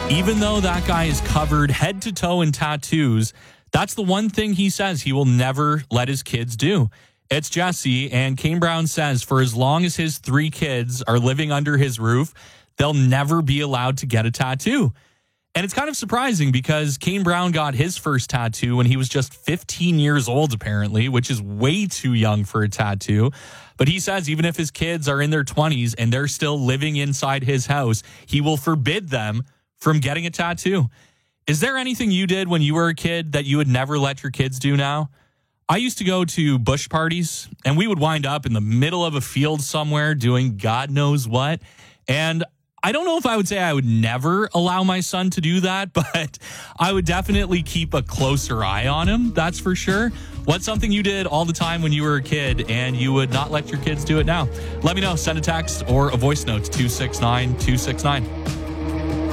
Even though that guy is covered head to toe in tattoos, that's the one thing he says he will never let his kids do. It's Jesse, and Kane Brown says for as long as his 3 kids are living under his roof, they'll never be allowed to get a tattoo. And it's kind of surprising because Kane Brown got his first tattoo when he was just 15 years old, apparently, which is way too young for a tattoo. But he says even if his kids are in their 20s and they're still living inside his house, he will forbid them from getting a tattoo. Is there anything you did when you were a kid that you would never let your kids do now? I used to go to bush parties, and we would wind up in the middle of a field somewhere doing God knows what. And I don't know if I would say I would never allow my son to do that, but I would definitely keep a closer eye on him. That's for sure. What's something you did all the time when you were a kid and you would not let your kids do it now? Let me know. Send a text or a voice note to 269-269.